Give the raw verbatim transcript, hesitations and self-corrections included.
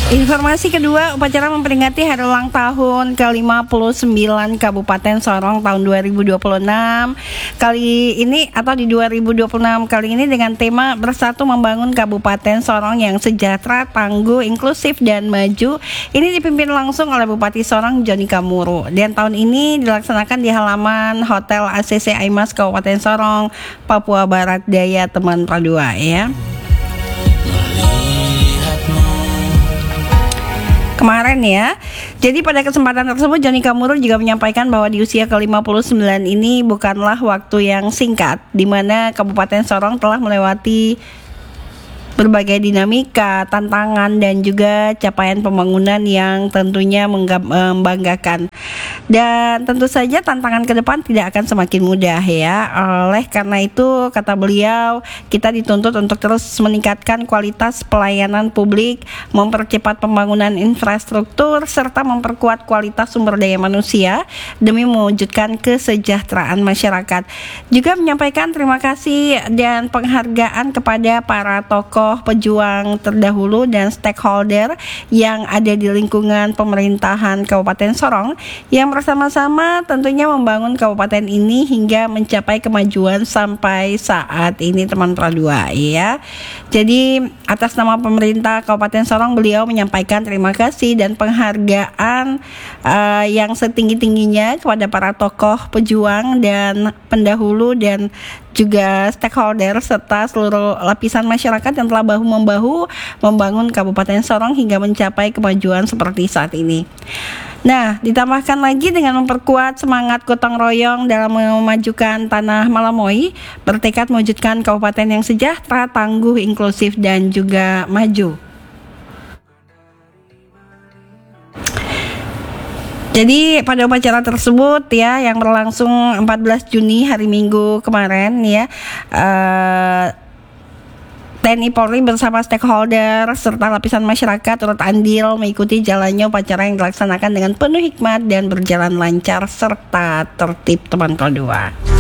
Informasi kedua, upacara memperingati hari ulang tahun ke lima puluh sembilan Kabupaten Sorong tahun dua ribu dua puluh enam. Kali ini atau di dua ribu dua puluh enam kali ini dengan tema Bersatu Membangun Kabupaten Sorong yang sejahtera, tangguh, inklusif dan maju. Ini dipimpin langsung oleh Bupati Sorong Joni Kamuru. Dan tahun ini dilaksanakan di halaman Hotel A C C Aimas Kabupaten Sorong, Papua Barat Daya, teman Padua ya. Kemarin ya. Jadi pada kesempatan tersebut Joni Kamuru juga menyampaikan bahwa di usia ke lima puluh sembilan ini bukanlah waktu yang singkat, di mana Kabupaten Sorong telah melewati berbagai dinamika, tantangan dan juga capaian pembangunan yang tentunya membanggakan. Dan tentu saja tantangan ke depan tidak akan semakin mudah ya. Oleh karena itu, kata beliau, kita dituntut untuk terus meningkatkan kualitas pelayanan publik, mempercepat pembangunan infrastruktur, serta memperkuat kualitas sumber daya manusia demi mewujudkan kesejahteraan masyarakat. Juga menyampaikan terima kasih dan penghargaan kepada para tokoh pejuang terdahulu dan stakeholder yang ada di lingkungan pemerintahan Kabupaten Sorong yang bersama-sama tentunya membangun kabupaten ini hingga mencapai kemajuan sampai saat ini, teman Pradua ya. Jadi atas nama pemerintah Kabupaten Sorong beliau menyampaikan terima kasih dan penghargaan uh, yang setinggi-tingginya kepada para tokoh pejuang dan pendahulu dan juga stakeholder serta seluruh lapisan masyarakat yang telah bahu-membahu membangun Kabupaten Sorong hingga mencapai kemajuan seperti saat ini. Nah, ditambahkan lagi dengan memperkuat semangat gotong royong dalam memajukan tanah Malamoy, bertekad mewujudkan kabupaten yang sejahtera, tangguh, inklusif dan juga maju. Jadi pada upacara tersebut ya yang berlangsung empat belas Juni hari Minggu kemarin ya, uh, T N I Polri bersama stakeholder serta lapisan masyarakat turut andil mengikuti jalannya upacara yang dilaksanakan dengan penuh hikmat dan berjalan lancar serta tertib, teman kedua.